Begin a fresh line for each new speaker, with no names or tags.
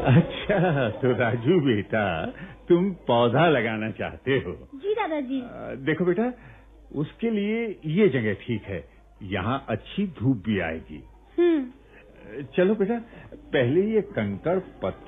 अच्छा, तो राजू बेटा, तुम पौधा लगाना चाहते हो?
जी दादाजी।
देखो बेटा, उसके लिए ये जगह ठीक है, यहाँ अच्छी धूप भी आएगी। चलो बेटा, पहले ये कंकड़ पत्थर